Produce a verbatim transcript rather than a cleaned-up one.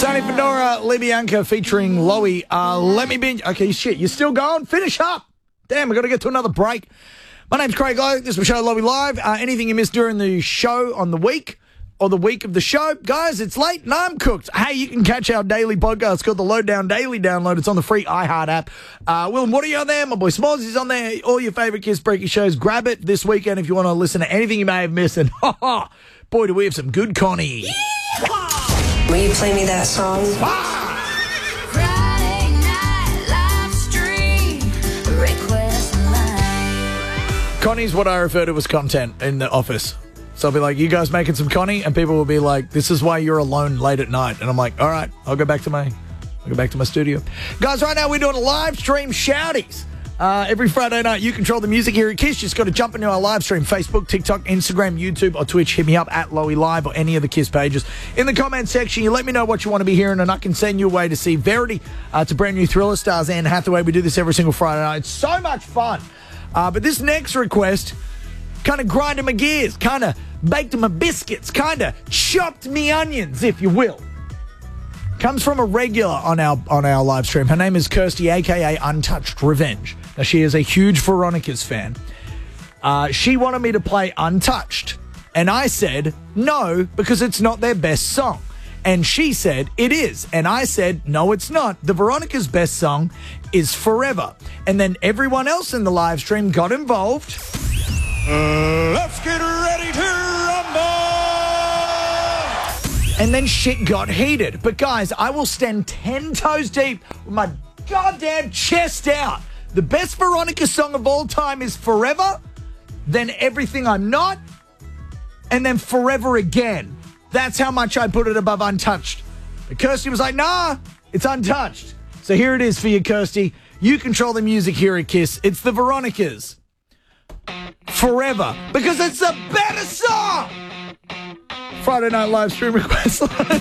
Sonny Fedora, Libianca featuring Loey. Uh, let me binge. Okay, shit, you're still going? Finish up. Damn, we've got to get to another break. My name's Craig Lowe. This is my show, Loey Live. Uh, anything you missed during the show on the week or the week of the show, guys, it's late and I'm cooked. Hey, you can catch our daily podcast called the Lowdown Daily Download. It's on the free iHeart app. Uh, Will and Woody on there. My boy Smallsy's on there. All your favourite Kiss Breaky shows. Grab it this weekend if you want to listen to anything you may have missed. And boy, do we have some good Connie. Will you play me that song? Friday night live stream request line. Connie's what I refer to as content in the office. So I'll be like, you guys making some Connie? And people will be like, this is why you're alone late at night. And I'm like, all right, I'll go back to my, I'll go back to my studio. Guys, right now we're doing a live stream shouties. Uh, every Friday night, you control the music here at Kiss. Just got to jump into our live stream, Facebook, TikTok, Instagram, YouTube, or Twitch. Hit me up at Loey Live or any of the Kiss pages. In the comment section, you let me know what you want to be hearing, and I can send you away to see Verity. Uh, it's a brand new Thriller, stars Anne Hathaway. We do this every single Friday night. It's so much fun. Uh, but this next request kind of grinded my gears, kind of baked my biscuits, kind of chopped me onions, if you will. Comes from a regular on our on our live stream. Her name is Kirsty, a k a. Untouched Revenge. Now, she is a huge Veronica's fan. Uh, she wanted me to play Untouched. And I said, no, because it's not their best song. And she said, it is. And I said, no, it's not. The Veronica's best song is Forever. And then everyone else in the live stream got involved. Uh, let's get ready to rumble! And then shit got heated. But guys, I will stand ten toes deep with my goddamn chest out. The best Veronica song of all time is Forever, then Everything I'm Not, and then Forever Again. That's how much I put it above Untouched. But Kirsty was like, nah, it's Untouched. So here it is for you, Kirsty. You control the music here at Kiss. It's the Veronicas. Forever, because it's a better song. Friday Night Live Stream request line.